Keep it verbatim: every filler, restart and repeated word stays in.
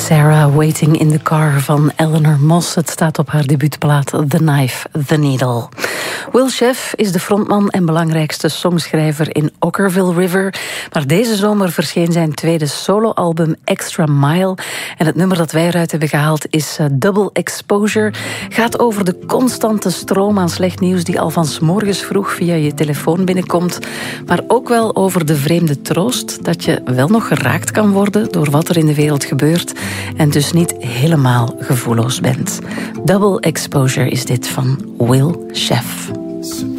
Sarah Waiting in the Car van Eleanor Moss. Het staat op haar debuutplaat The Knife, The Needle. Will Sheff is de frontman en belangrijkste songschrijver in Okkervil River. Maar deze zomer verscheen zijn tweede soloalbum Extra Mile. En het nummer dat wij eruit hebben gehaald is uh, Double Exposure. Gaat over de constante stroom aan slecht nieuws die al van 's morgens vroeg via je telefoon binnenkomt. Maar ook wel over de vreemde troost dat je wel nog geraakt kan worden door wat er in de wereld gebeurt en dus niet helemaal gevoelloos bent. Double Exposure is dit van Will Sheff.